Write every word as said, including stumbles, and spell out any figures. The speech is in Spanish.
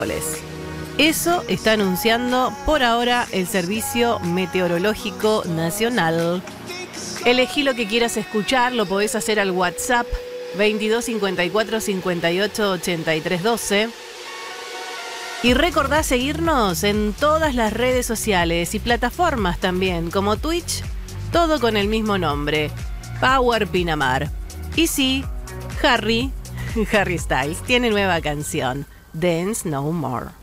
Eso está anunciando por ahora el Servicio Meteorológico Nacional. Elegí lo que quieras escuchar, lo podés hacer al WhatsApp veintidós cincuenta y cuatro cincuenta y ocho ochenta y tres doce. Y recordá seguirnos en todas las redes sociales y plataformas también, como Twitch, todo con el mismo nombre, Power Pinamar. Y sí, Harry, Harry Styles, tiene nueva canción, Dance No More.